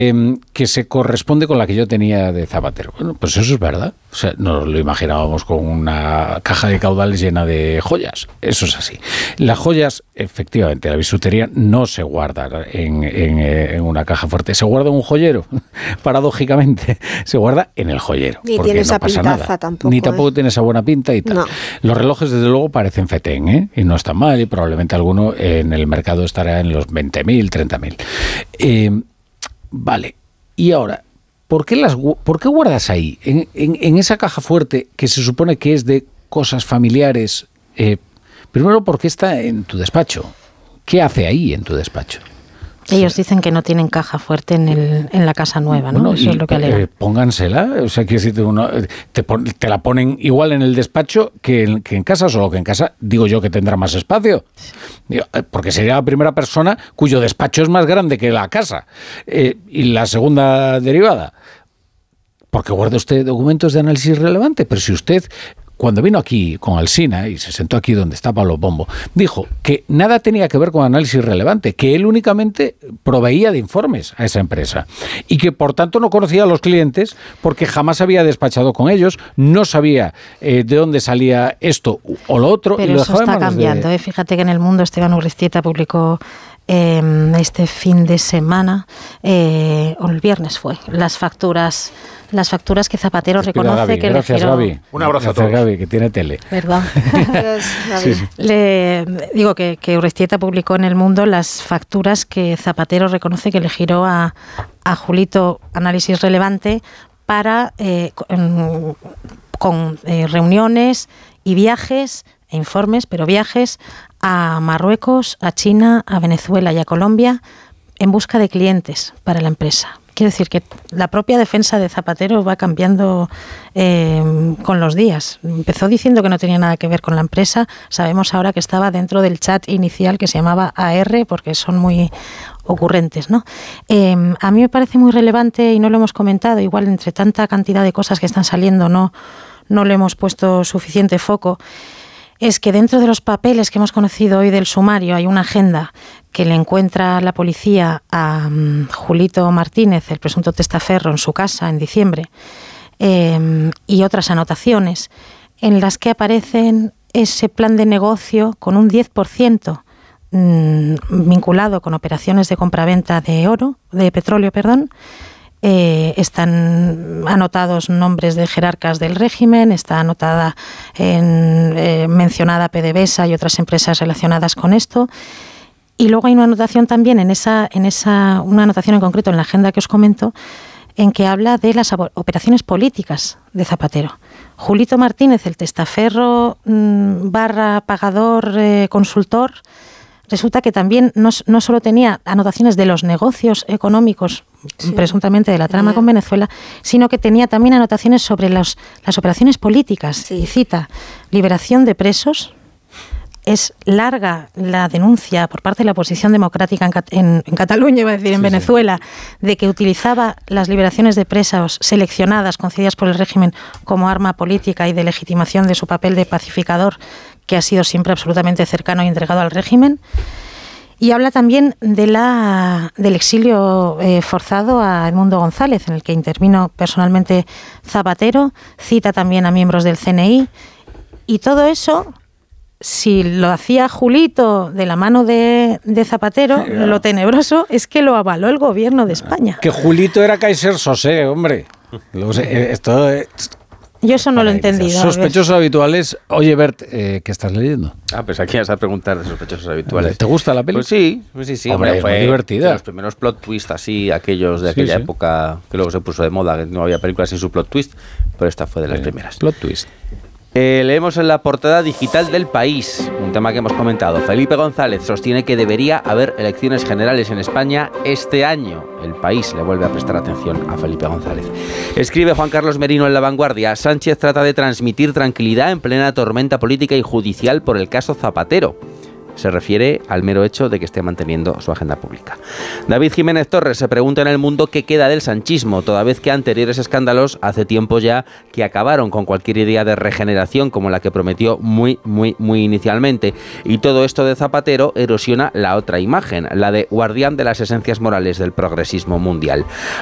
que se corresponde con la que yo tenía de Zapatero. Bueno, pues eso es verdad. O sea, nos lo imaginábamos con una caja de caudales llena de joyas. Eso es así. Las joyas, efectivamente, la bisutería no se guarda en una caja fuerte. Se guarda en un joyero. Paradójicamente, se guarda en el joyero. Ni tiene esa pintaza tampoco. Ni tampoco tiene esa buena pinta y tal. No. Los relojes, desde luego, parecen fetén, ¿eh? Y no están mal, y probablemente alguno en el mercado estará en los 20.000, 30.000. Vale, y ahora, ¿por qué guardas ahí, en esa caja fuerte que se supone que es de cosas familiares? Primero, ¿por qué está en tu despacho? ¿Qué hace ahí en tu despacho? Ellos dicen que no tienen caja fuerte en la casa nueva, ¿no? Bueno, eso es lo que alegan. Póngansela, o sea, quiero decirte, te la ponen igual en el despacho que en casa, solo que en casa digo yo que tendrá más espacio. Porque sería la primera persona cuyo despacho es más grande que la casa. Y la segunda derivada, ¿por qué guarda usted documentos de análisis relevante? Pero si usted, cuando vino aquí con Alsina y se sentó aquí donde está Pablo Pombo, dijo que nada tenía que ver con análisis relevante, que él únicamente proveía de informes a esa empresa y que por tanto no conocía a los clientes porque jamás había despachado con ellos, no sabía de dónde salía esto o lo otro. Pero y lo eso está cambiando. Fíjate que en El Mundo Esteban Urriztieta publicó este fin de semana, o el viernes fue, las facturas que Zapatero reconoce Gaby, que gracias, le giró. Gaby. Un abrazo a todos. Gaby, que tiene tele. Perdón. Sí. Digo que Urriztieta publicó en El Mundo las facturas que Zapatero reconoce que le giró a Julito Análisis Relevante para con reuniones y viajes e informes, pero viajes a Marruecos, a China, a Venezuela y a Colombia en busca de clientes para la empresa. Quiero decir que la propia defensa de Zapatero va cambiando con los días. Empezó diciendo que no tenía nada que ver con la empresa. Sabemos ahora que estaba dentro del chat inicial que se llamaba AR, porque son muy ocurrentes, ¿no? A mí me parece muy relevante, y no lo hemos comentado, igual entre tanta cantidad de cosas que están saliendo no le hemos puesto suficiente foco, es que dentro de los papeles que hemos conocido hoy del sumario hay una agenda que le encuentra la policía a Julito Martínez, el presunto testaferro, en su casa en diciembre, y otras anotaciones en las que aparecen ese plan de negocio con un 10% vinculado con operaciones de compraventa de petróleo. Están anotados nombres de jerarcas del régimen, está anotada mencionada PDVSA y otras empresas relacionadas con esto. Y luego hay una anotación también una anotación en concreto en la agenda que os comento, en que habla de las operaciones políticas de Zapatero. Julito Martínez, el testaferro / pagador consultor, resulta que también no solo tenía anotaciones de los negocios económicos, sí, presuntamente de la trama con Venezuela, sino que tenía también anotaciones sobre las operaciones políticas. Sí. Y cita: liberación de presos. Es larga la denuncia por parte de la oposición democrática en Cataluña, iba a decir, en Venezuela, de que utilizaba las liberaciones de presos seleccionadas, concedidas por el régimen, como arma política y de legitimación de su papel de pacificador, que ha sido siempre absolutamente cercano y entregado al régimen. Y habla también del exilio forzado a Edmundo González, en el que intervino personalmente Zapatero. Cita también a miembros del CNI. Y todo eso, si lo hacía Julito de la mano de Zapatero, lo tenebroso es que lo avaló el gobierno de España. Que Julito era Kaiser Sosé, hombre. Esto yo eso no lo he entendido. Sospechosos habituales. Oye, Bert, ¿qué estás leyendo? Pues aquí vas a preguntar de sospechosos habituales. ¿Te gusta la peli? Pues sí. Hombre, fue divertida. De los primeros plot twists así, aquellos de aquella época que luego se puso de moda, que no había películas sin su plot twist, pero esta fue de las primeras. Plot twist. Leemos en la portada digital del País, un tema que hemos comentado. Felipe González sostiene que debería haber elecciones generales en España este año. El País le vuelve a prestar atención a Felipe González. Escribe Juan Carlos Merino en La Vanguardia: Sánchez trata de transmitir tranquilidad en plena tormenta política y judicial por el caso Zapatero. se refiere al mero hecho de que esté manteniendo su agenda pública. David Jiménez Torres se pregunta en El Mundo qué queda del sanchismo, toda vez que anteriores escándalos hace tiempo ya que acabaron con cualquier idea de regeneración como la que prometió muy inicialmente. Y todo esto de Zapatero erosiona la otra imagen, la de guardián de las esencias morales del progresismo mundial.